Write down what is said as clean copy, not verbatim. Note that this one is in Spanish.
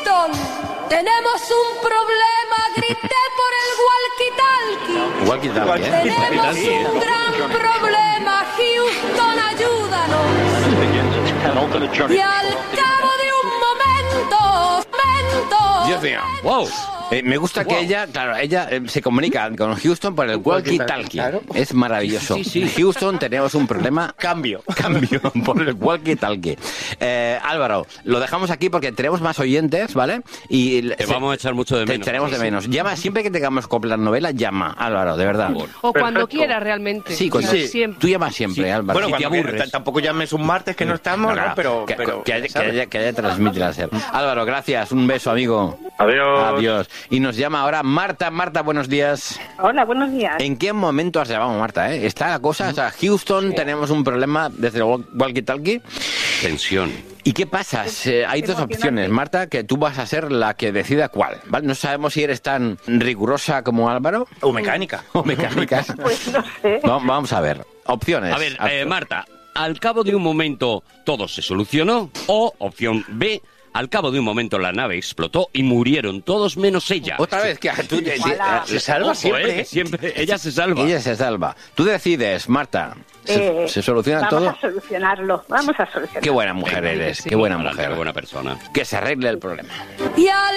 Houston, tenemos un problema, grité por el walkie-talkie. Walkie-talkie, ¿eh? Tenemos un gran problema, Houston, ayúdanos. Y al cabo de un momento... Dios mío. Wow. Me gusta que ella se comunica con Houston por el walkie-talkie. Claro. Es maravilloso. Sí. Houston, tenemos un problema. Cambio por el walkie-talkie. Álvaro, lo dejamos aquí porque tenemos más oyentes, ¿vale? Y te vamos a echar mucho de menos. Te echaremos de menos. Llama, siempre que tengamos que la novela, llama, Álvaro, de verdad. O cuando quiera, realmente. Sí, siempre. Tú llamas siempre, Álvaro. Bueno, si te aburres. Tampoco llames un martes que no estamos, ¿no? Pero que haya transmitir a ser. Álvaro, gracias. Un beso, amigo. Adiós. Y nos llama ahora Marta. Marta, buenos días. Hola, buenos días. ¿En qué momento has llamado, Marta? Está la cosa, o sea, Houston, tenemos un problema desde el walkie-talkie. Tensión. ¿Y qué pasa? Hay dos opciones, Marta, que tú vas a ser la que decida cuál, ¿vale? No sabemos si eres tan rigurosa como Álvaro. O mecánica. Pues no sé. Vamos a ver. Opciones. A ver, Marta, al cabo de un momento todo se solucionó. O, opción B, al cabo de un momento la nave explotó y murieron todos menos ella. Otra vez, que tú se salva siempre. Siempre ella se salva. Ella se salva. Tú decides, Marta. ¿Se soluciona todo? Vamos a solucionarlo. Qué buena mujer eres. Qué buena mujer. Qué buena persona. Que se arregle el problema. Y al